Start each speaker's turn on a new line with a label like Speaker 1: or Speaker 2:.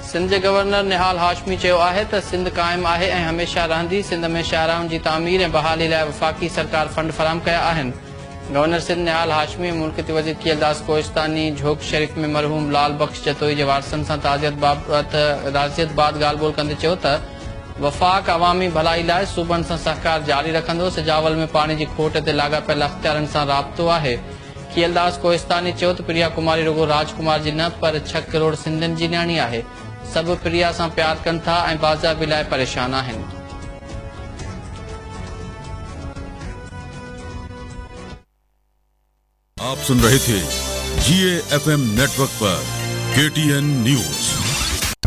Speaker 1: सिंध जे governor निहाल हाशमी चयो आहे त सिंध क़ाइमु आहे ऐं हमेशह रहंदी। सिंध में शाहराहनि जी तामीर ऐं बहाली लाइ वफ़ाक़ी सरकार फंड फराहम कया आहिनि। गवर्नर सिंध निहाल हाशमी मुल्क ते वज़ीर कीलदास कोहिस्तानी झोक शरीफ़ में मरहूम लाल बख्श जतोई जे वारसनि सां ताज़ियत बाद ॻाल्हि ॿोल कंदे चयो त वफ़ाक़ अवामी भलाई लाइ सूबनि सां सहकार जारी रखंदो। सिजावल में पाणी जी खोट ते लाॻापियल अख़्तियारनि सां राब्तो आहे। कीलदास कोहिस्तानी चयो त प्रिया कुमारी रुगो राजकुमार जी न पर 6 करोड़ सिंधियुनि जी न्याणी आहे। सभु प्रिया सां प्यार कनि था ऐं बाज़ाबी लाइ परेशान आहिनि।
Speaker 2: आप सुन रहे थे GAFM नेटवर्क पर KTN न्यूज।